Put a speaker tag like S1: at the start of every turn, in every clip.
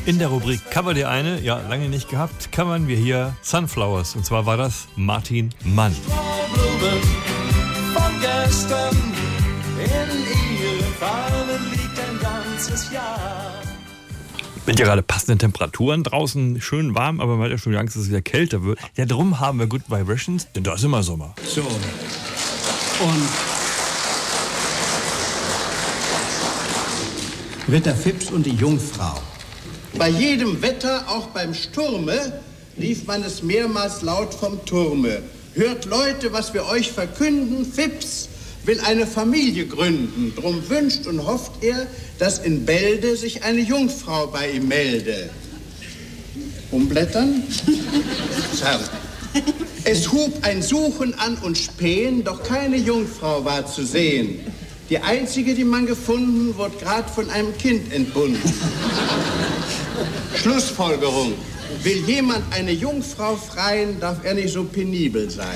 S1: In der Rubrik Cover dir eine, ja, lange nicht gehabt, covern wir hier Sunflowers. Und zwar war das Martin Mann.
S2: Blumen von gestern, in ihren Farben liegt ein ganzes Jahr.
S1: Mit ja gerade passenden Temperaturen draußen, schön warm, aber man hat ja schon Angst, dass es wieder kälter wird. Ja, drum haben wir Good Vibrations, denn da ist immer Sommer.
S3: So. Und Ritter Phipps und die Jungfrau.
S4: Bei jedem Wetter, auch beim Sturme, rief man es mehrmals laut vom Turme. Hört Leute, was wir euch verkünden, Phipps will eine Familie gründen. Drum wünscht und hofft er, dass in Bälde sich eine Jungfrau bei ihm melde. Umblättern? Sir. Es hub ein Suchen an und Spähen, doch keine Jungfrau war zu sehen. Die einzige, die man gefunden, wurde gerade von einem Kind entbunden. Schlussfolgerung. Will jemand eine Jungfrau freien, darf er nicht so penibel sein.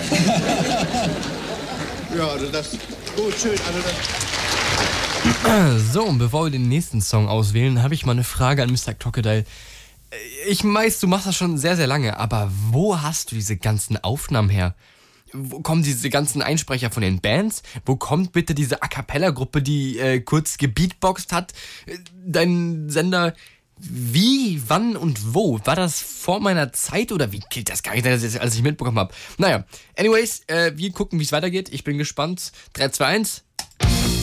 S4: Ja, also das... Gut, schön, also das...
S5: So, und bevor wir den nächsten Song auswählen, habe ich mal eine Frage an Mr. Crocodile. Ich weiß, du machst das schon sehr, sehr lange, aber wo hast du diese ganzen Aufnahmen her? Wo kommen diese ganzen Einsprecher von den Bands? Wo kommt bitte diese A-Cappella-Gruppe, die kurz gebeatboxt hat? Dein Sender, wie, wann und wo? War das vor meiner Zeit oder wie gilt das gar nicht, dass ich das alles nicht mitbekommen habe? Naja, anyways, wir gucken, wie es weitergeht. Ich bin gespannt. 3, 2, 1,